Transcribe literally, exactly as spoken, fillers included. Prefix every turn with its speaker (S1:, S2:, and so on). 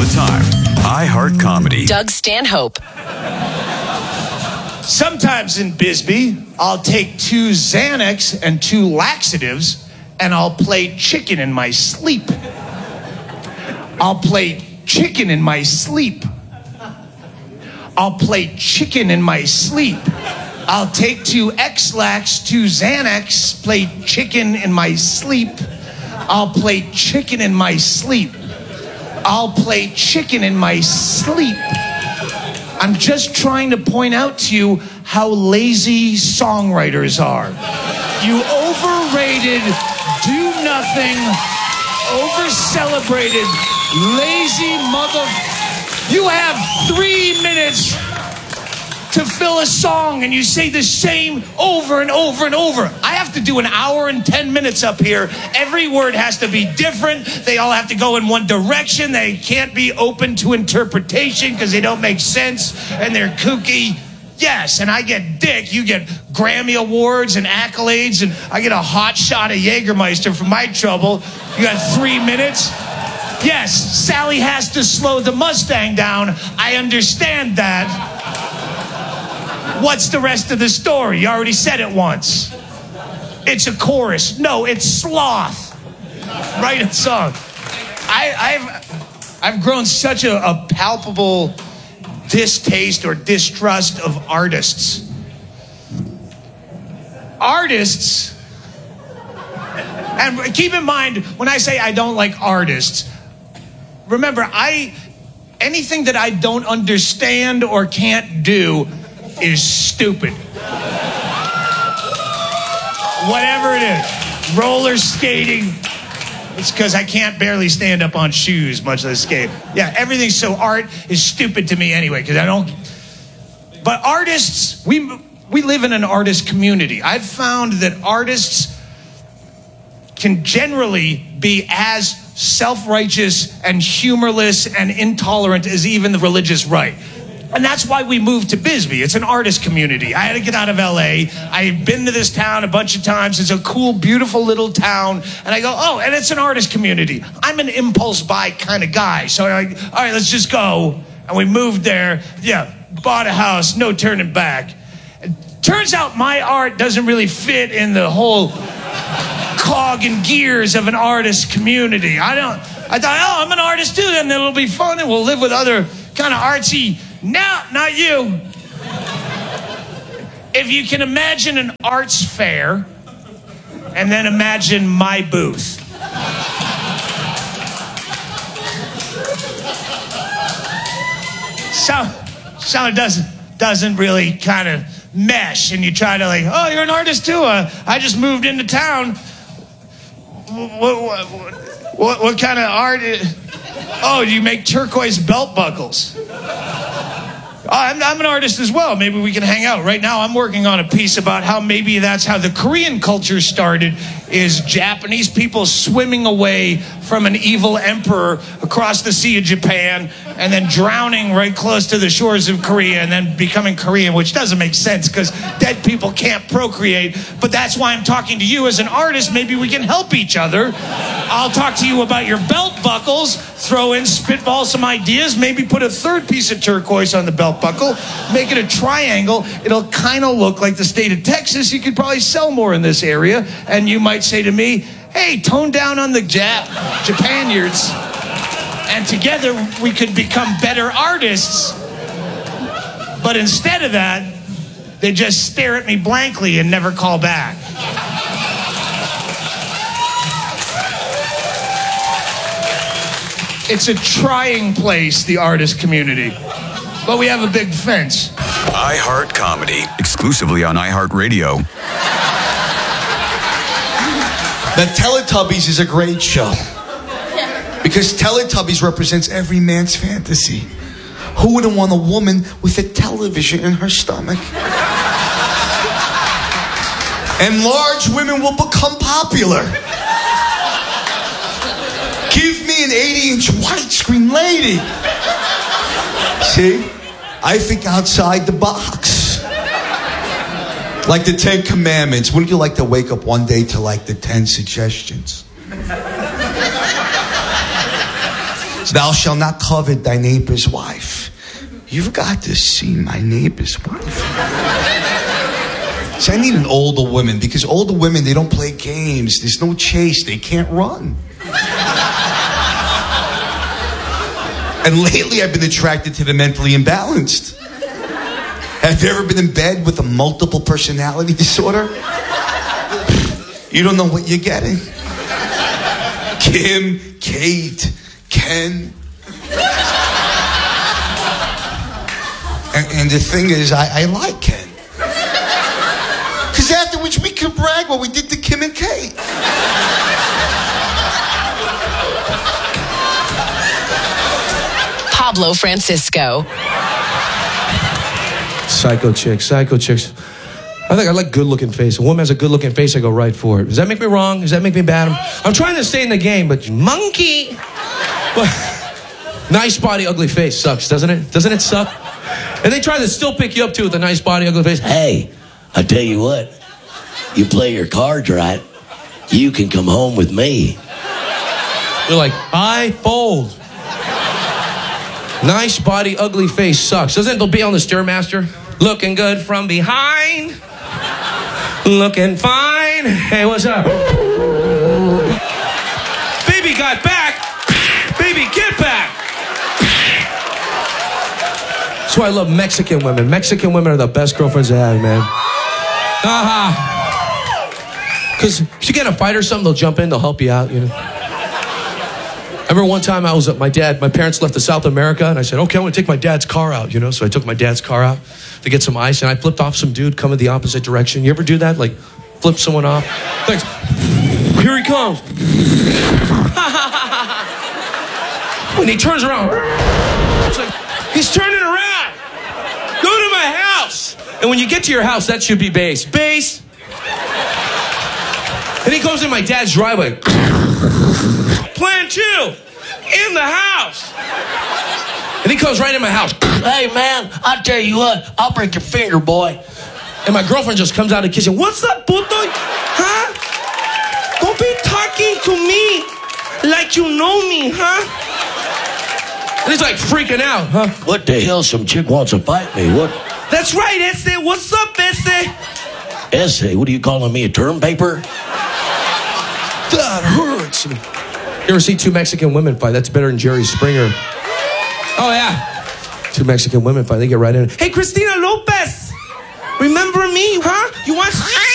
S1: the time. iHeart Comedy.
S2: Doug Stanhope.
S3: Sometimes in Bisbee, I'll take two Xanax and two laxatives, and I'll play chicken in my sleep. I'll play chicken in my sleep. I'll play chicken in my sleep. I'll take two X-Lax, two Xanax, play chicken in my sleep. I'll play chicken in my sleep. I'll play chicken in my sleep. I'm just trying to point out to you how lazy songwriters are. You overrated, do nothing, over-celebrated, lazy mother... You have three minutes to fill a song and you say the same over and over and over. I have to do an hour and ten minutes up here. Every word has to be different. They all have to go in one direction. They can't be open to interpretation because they don't make sense and they're kooky. Yes, and I get dick. You get Grammy Awards and accolades, and I get a hot shot of Jägermeister for my trouble. You got three minutes? Yes, Sally has to slow the Mustang down. I understand that. What's the rest of the story? You already said it once. It's a chorus. No, it's sloth. Write a song. I, I've I've grown such a, a palpable distaste or distrust of artists. Artists, and keep in mind, when I say I don't like artists, remember, I anything that I don't understand or can't do is stupid. Whatever it is. Roller skating. It's because I can't barely stand up on shoes, much less skate. Yeah, everything. So art is stupid to me anyway, because I don't... But artists, we we live in an artist community. I've found that artists can generally be as self-righteous and humorless and intolerant as even the religious right. And that's why we moved to Bisbee. It's an artist community. I had to get out of L A. I've been to this town a bunch of times. It's a cool, beautiful little town. And I go, oh, and it's an artist community. I'm an impulse buy kind of guy. So I'm like, all right, let's just go. And we moved there. Yeah, bought a house, no turning back. It turns out my art doesn't really fit in the whole cog and gears of an artist community. I don't, I thought, oh, I'm an artist too, then it'll be fun and we'll live with other kind of artsy. No, not you. If you can imagine an arts fair and then imagine my booth. So, so it doesn't, doesn't really kind of mesh, and you try to like, oh, you're an artist too? Uh, I just moved into town. What, what, what, what kind of art? Is... Oh, you make turquoise belt buckles. I'm, I'm an artist as well. Maybe we can hang out. Right now, I'm working on a piece about how maybe that's how the Korean culture started, is Japanese people swimming away from an evil emperor across the Sea of Japan and then drowning right close to the shores of Korea and then becoming Korean, which doesn't make sense because dead people can't procreate. But that's why I'm talking to you as an artist. Maybe we can help each other. I'll talk to you about your belt buckles, throw in, spitball some ideas, maybe put a third piece of turquoise on the belt buckle, make it a triangle. It'll kind of look like the state of Texas. You could probably sell more in this area. And you might say to me, hey, tone down on the Jap, Japanyards. And together we could become better artists. But instead of that, they just stare at me blankly and never call back. It's a trying place, the artist community. But we have a big fence.
S1: iHeart Comedy, exclusively on iHeartRadio.
S4: The Teletubbies is a great show. Because Teletubbies represents every man's fantasy. Who wouldn't want a woman with a television in her stomach? And large women will become popular. Give me an eighty-inch widescreen lady. See? I think outside the box. Like the Ten Commandments. Wouldn't you like to wake up one day to like the ten suggestions? Thou shalt not covet thy neighbor's wife. You've got to see my neighbor's wife. See, I need an older woman because older women, they don't play games. There's no chase. They can't run. And lately, I've been attracted to the mentally imbalanced. Have you ever been in bed with a multiple personality disorder? You don't know what you're getting. Kim, Kate, Ken. And, and the thing is, I, I like Ken. Because afterwards, we can brag what we did to Kim and Kate.
S2: Pablo Francisco.
S5: Psycho chicks, psycho chicks. I think I like good-looking face. A woman has a good-looking face, I go right for it. Does that make me wrong? Does that make me bad? I'm, I'm trying to stay in the game, but monkey. Well, nice body, ugly face sucks, doesn't it? Doesn't it suck? And they try to still pick you up, too, with a nice body, ugly face.
S6: Hey, I tell you what, you play your cards right, you can come home with me.
S5: You're like, I fold. Nice body, ugly face sucks. Doesn't it be on the Stairmaster? Looking good from behind. Looking fine. Hey, what's up? Baby got back. Baby, get back. That's why I love Mexican women. Mexican women are the best girlfriends to have, man. Uh-huh. Because if you get in a fight or something, they'll jump in, they'll help you out, you know. I remember one time I was at my dad, my parents left to South America, and I said, okay, I'm gonna take my dad's car out, you know? So I took my dad's car out to get some ice, and I flipped off some dude coming the opposite direction. You ever do that? Like, flip someone off? Thanks. Here he comes. When he turns around, it's like, he's turning around. Go to my house. And when you get to your house, that should be base. Base. And he goes in my dad's driveway. Plan two, in the house. And he comes right in my house.
S6: Hey, man, I tell you what, I'll break your finger, boy.
S5: And my girlfriend just comes out of the kitchen. What's up, puto? Huh? Don't be talking to me like you know me, huh? And he's like freaking out, huh?
S6: What the hell? Some chick wants to fight me. What?
S5: That's right, Ese. What's up, Ese?
S6: Essay? What are you calling me, a term paper?
S5: That hurts. You ever see two Mexican women fight? That's better than Jerry Springer. Oh, yeah. Two Mexican women fight. They get right in. Hey, Christina Lopez. Remember me, huh? You want...